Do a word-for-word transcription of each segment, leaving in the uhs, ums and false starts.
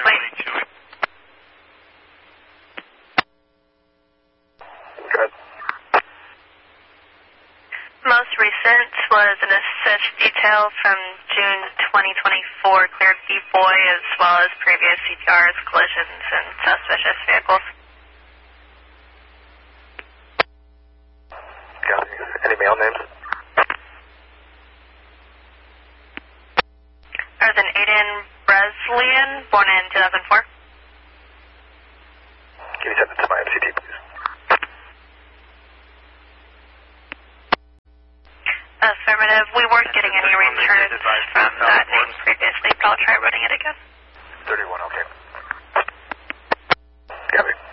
wait. Good. Most recent was an assist detail from June twenty twenty-four, cleared B-Boy as well as previous C P Rs, collisions, and suspicious vehicles. Got it. Any male names? There's an Aiden Breslian, born in two thousand four. Can you send it to my M C T, please? Affirmative. We weren't getting any returns from that name previously, but I'll try running it again. thirty-one, okay. Got it.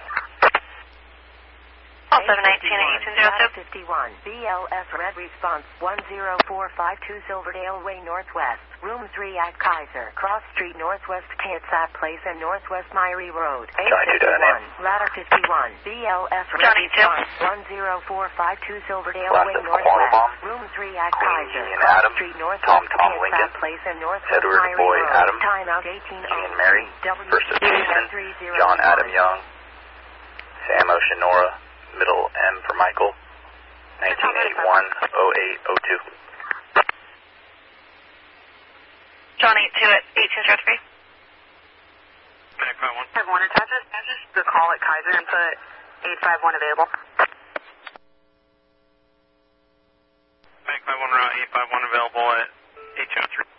Also nineteen eighteen zero two. fifty-one, B L S Red Response one zero four five two Silverdale Way Northwest, Room three at Kaiser, Cross Street Northwest Kitsap Place and Northwest Myrie Road. eight fifty-one, Ladder fifty-one, B L S Red Johnny Response one zero four five two Silverdale Last Way of Northwest, Qualabong, Room three at Queen Kaiser, Union Cross Adam, Street Northwest Tom Tom Kitsap Lincoln, Place and Northwest Edward Myrie Boy Road. Adam, Timeout eighteen oh Jean Mary, W First of Jason, John Adam Young, Sam Oceanora, Middle M for Michael, nineteen eighty-one oh eight oh two. John eight two at eighteen zero three. Back by one. five one attaches. The call at Kaiser and put eight five one available. Back by one route, eight five one available at eight two oh three.